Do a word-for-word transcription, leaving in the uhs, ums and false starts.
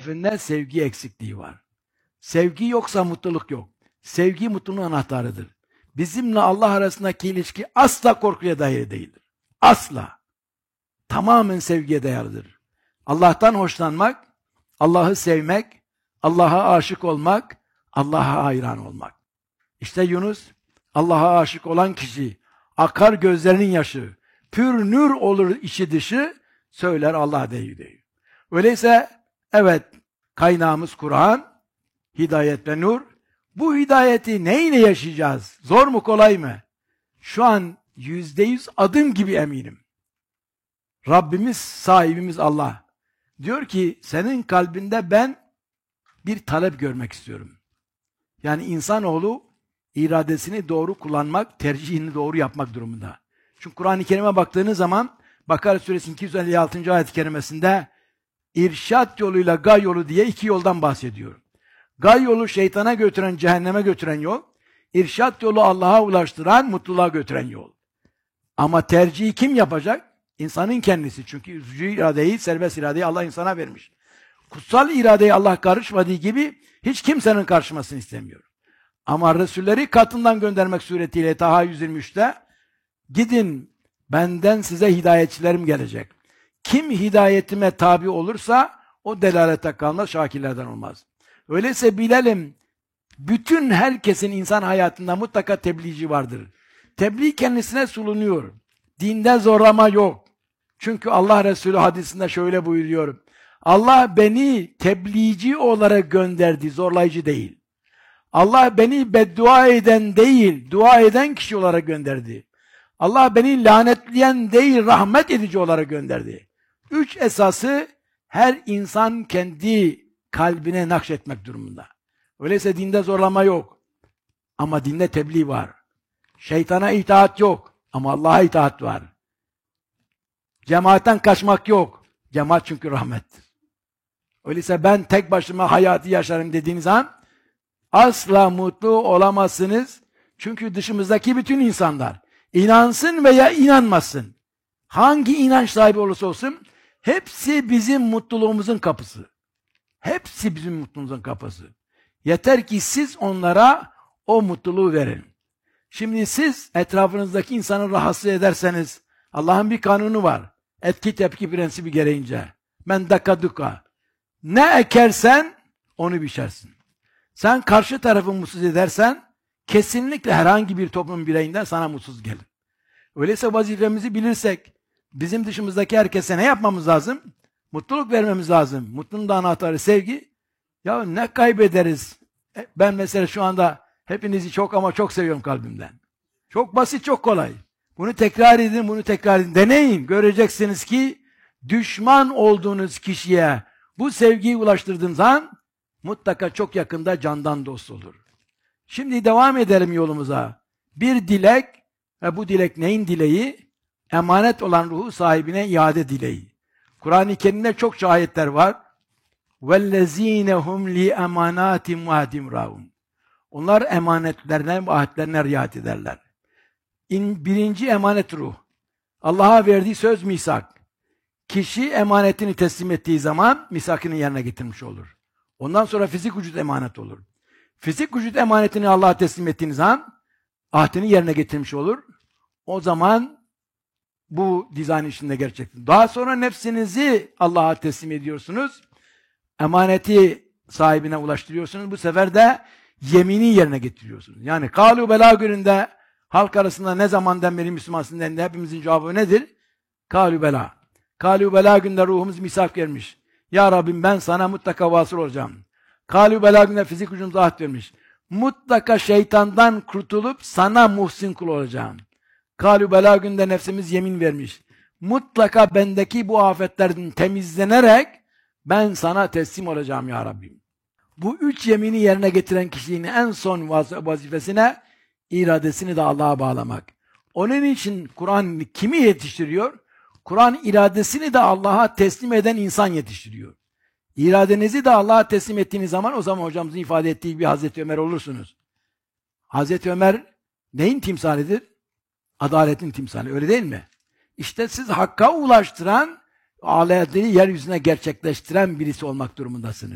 tarafında sevgi eksikliği var. Sevgi yoksa mutluluk yok. Sevgi mutluluğun anahtarıdır. Bizimle Allah arasındaki ilişki asla korkuya dayalı değildir. Asla. Tamamen sevgiye dayalıdır. Allah'tan hoşlanmak, Allah'ı sevmek, Allah'a aşık olmak, Allah'a hayran olmak. İşte Yunus, Allah'a aşık olan kişi, akar gözlerinin yaşı, pür nur olur içi dışı, söyler Allah değil değil. Öyleyse evet, kaynağımız Kur'an, hidayet ve nur. Bu hidayeti neyle yaşayacağız? Zor mu kolay mı? Şu an yüzde yüz adım gibi eminim. Rabbimiz, sahibimiz Allah. Diyor ki senin kalbinde ben bir talep görmek istiyorum. Yani insanoğlu iradesini doğru kullanmak, tercihini doğru yapmak durumunda. Çünkü Kur'an-ı Kerim'e baktığınız zaman Bakara Suresi iki yüz elli altıncı ayet-i kerimesinde irşat yoluyla gay yolu diye iki yoldan bahsediyor. Gay yolu şeytana götüren, cehenneme götüren yol. İrşat yolu Allah'a ulaştıran, mutluluğa götüren yol. Ama tercihi kim yapacak? İnsanın kendisi. Çünkü üzücü iradeyi, serbest iradeyi Allah insana vermiş. Kutsal iradeyi Allah karışmadığı gibi hiç kimsenin karışmasını istemiyor. Ama Resulleri katından göndermek suretiyle Taha yüz yirmi üçte gidin benden size hidayetçilerim gelecek. Kim hidayetime tabi olursa o delalete kalmaz, şakirlerden olmaz. Öyleyse bilelim, bütün herkesin insan hayatında mutlaka tebliğci vardır. Tebliğ kendisine sulunuyor. Dinde zorlama yok. Çünkü Allah Resulü hadisinde şöyle buyuruyor. Allah beni tebliğci olarak gönderdi, zorlayıcı değil. Allah beni beddua eden değil, dua eden kişi olarak gönderdi. Allah beni lanetleyen değil, rahmet edici olarak gönderdi. Üç esası her insan kendi kalbine nakşetmek durumunda. Öyleyse dinde zorlama yok. Ama dinde tebliğ var. Şeytana itaat yok. Ama Allah'a itaat var. Cemaatten kaçmak yok. Cemaat çünkü rahmettir. Öyleyse ben tek başıma hayatı yaşarım dediğiniz an asla mutlu olamazsınız. Çünkü dışımızdaki bütün insanlar inansın veya inanmasın. Hangi inanç sahibi olursa olsun hepsi bizim mutluluğumuzun kapısı. Hepsi bizim mutluluğumuzun kapısı. Yeter ki siz onlara o mutluluğu verin. Şimdi siz etrafınızdaki insanı rahatsız ederseniz Allah'ın bir kanunu var. Etki tepki prensibi gereğince. Men daka duka. Ne ekersen onu biçersin. Sen karşı tarafı mutsuz edersen kesinlikle herhangi bir toplum bireyinden sana mutsuz gelir. Öyleyse vazifemizi bilirsek bizim dışımızdaki herkese ne yapmamız lazım? Mutluluk vermemiz lazım. Mutluluğun da anahtarı sevgi. Ya ne kaybederiz? Ben mesela şu anda hepinizi çok ama çok seviyorum kalbimden. Çok basit, çok kolay. Bunu tekrar edin, bunu tekrar edin. Deneyin. Göreceksiniz ki düşman olduğunuz kişiye bu sevgiyi ulaştırdığınız an mutlaka çok yakında candan dost olur. Şimdi devam edelim yolumuza. Bir dilek ve bu dilek neyin dileği? Emanet olan ruhu sahibine iade dileği. Kur'an-ı Kerim'de çok ayetler var. وَالَّذ۪ينَ هُمْ لِيَمَانَاتِمْ وَعْدِمْ رَاهُمْ Onlar emanetlerine ve ahdlerine riayet ederler. İn, birinci emanet ruh. Allah'a verdiği söz misak. Kişi emanetini teslim ettiği zaman misakını yerine getirmiş olur. Ondan sonra fizik vücut emanet olur. Fizik vücut emanetini Allah'a teslim ettiğiniz an ahdini yerine getirmiş olur. O zaman bu dizayn içinde gerçektir. Daha sonra nefsinizi Allah'a teslim ediyorsunuz. Emaneti sahibine ulaştırıyorsunuz. Bu sefer de yemini yerine getiriyorsunuz. Yani kalu bela gününde halk arasında ne zamandan beri Müslümansın dendiğinde hepimizin cevabı nedir? Kalu bela. Kalu bela günde ruhumuz misak vermiş. Ya Rabbim ben sana mutlaka vasıl olacağım. Kalu bela günde fizik ucumuza ahd vermiş. Mutlaka şeytandan kurtulup sana muhsin kul olacağım. Kalu bela günde nefsimiz yemin vermiş. Mutlaka bendeki bu afetlerden temizlenerek ben sana teslim olacağım ya Rabbim. Bu üç yemini yerine getiren kişinin en son vazifesine iradesini de Allah'a bağlamak. Onun için Kur'an kimi yetiştiriyor? Kur'an iradesini de Allah'a teslim eden insan yetiştiriyor. İradenizi de Allah'a teslim ettiğiniz zaman o zaman hocamızın ifade ettiği gibi Hazreti Ömer olursunuz. Hazreti Ömer neyin timsalidir? Adaletin timsali, öyle değil mi? İşte siz hakka ulaştıran, adaletini yeryüzüne gerçekleştiren birisi olmak durumundasınız.